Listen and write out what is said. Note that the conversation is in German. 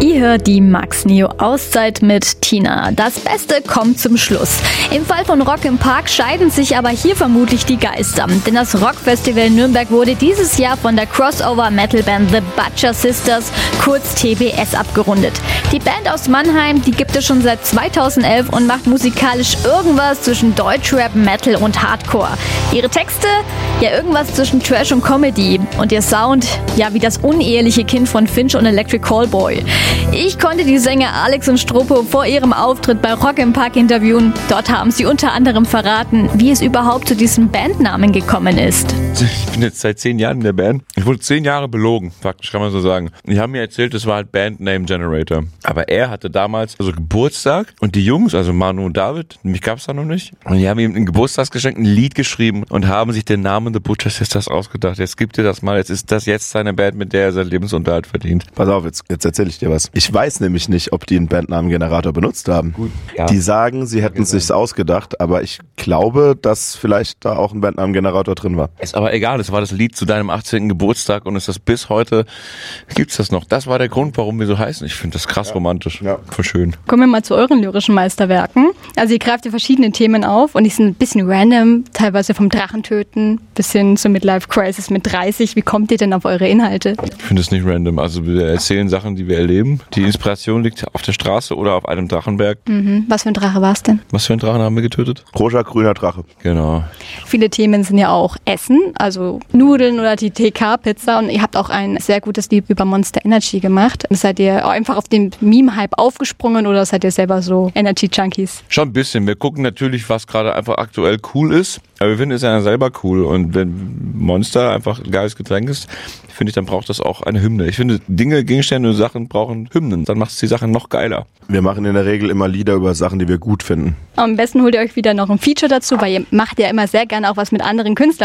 Ihr hört die Max Neo Auszeit mit Tina. Das Beste kommt zum Schluss. Im Fall von Rock im Park scheiden sich aber hier vermutlich die Geister. Denn das Rockfestival Nürnberg wurde dieses Jahr von der Crossover-Metal-Band The Butcher Sisters, kurz TBS, abgerundet. Die Band aus Mannheim, die gibt es schon seit 2011 und macht musikalisch irgendwas zwischen Deutschrap, Metal und Hardcore. Ihre Texte? Ja, irgendwas zwischen Trash und Comedy. Und ihr Sound? Ja, wie das uneheliche Kind von Finch und Electric Callboy. Ich konnte die Sänger Alex und Stropo vor ihrem Auftritt bei Rock im Park interviewen. Dort haben sie unter anderem verraten, wie es überhaupt zu diesem Bandnamen gekommen ist. Ich bin jetzt seit 10 Jahren in der Band. Ich wurde 10 Jahre belogen, faktisch kann man so sagen. Die haben mir erzählt, es war halt Band Name Generator. Aber er hatte damals Geburtstag und die Jungs, also Manu und David, mich gab's da noch nicht. Und die haben ihm ein Geburtstagsgeschenk, ein Lied geschrieben und haben sich den Namen The Butcher Sisters ausgedacht. Jetzt gibt ihr das mal, jetzt ist das jetzt seine Band, mit der er seinen Lebensunterhalt verdient. Pass auf, jetzt erzähle ich dir was. Ich weiß nämlich nicht, ob die einen Bandnamengenerator benutzt haben. Gut, ja. Die sagen, sie hätten es sich ausgedacht, aber ich glaube, dass vielleicht da auch ein Bandnamengenerator drin war. Ist aber egal, es war das Lied zu deinem 18. Geburtstag und ist das bis heute, gibt's das noch. Das war der Grund, warum wir so heißen. Ich finde das krass romantisch. Ja. Voll schön. Kommen wir mal zu euren lyrischen Meisterwerken. Also ihr greift ja verschiedene Themen auf und die sind ein bisschen random, teilweise vom Drachentöten bis hin zur Midlife Crisis mit 30. Wie kommt ihr denn auf eure Inhalte? Ich finde es nicht random. Also wir erzählen Sachen, die wir erleben. Die Inspiration liegt auf der Straße oder auf einem Drachenberg. Was für ein Drache war es denn? Was für einen Drachen haben wir getötet? Rosa grüner Drache. Genau. Viele Themen sind ja auch Essen, also Nudeln oder die TK-Pizza. Und ihr habt auch ein sehr gutes Lied über Monster Energy gemacht. Seid ihr einfach auf den Meme-Hype aufgesprungen oder seid ihr selber so Energy-Junkies? Schon ein bisschen. Wir gucken natürlich, was gerade einfach aktuell cool ist. Aber wir finden es ja selber cool. Und wenn Monster einfach ein geiles Getränk ist, finde ich, dann braucht das auch eine Hymne. Ich finde, Dinge, Gegenstände und Sachen brauchen Hymnen. Dann macht es die Sachen noch geiler. Wir machen in der Regel immer Lieder über Sachen, die wir gut finden. Am besten holt ihr euch wieder noch ein Feature dazu, weil ihr macht ja immer sehr gerne auch was mit anderen Künstlern.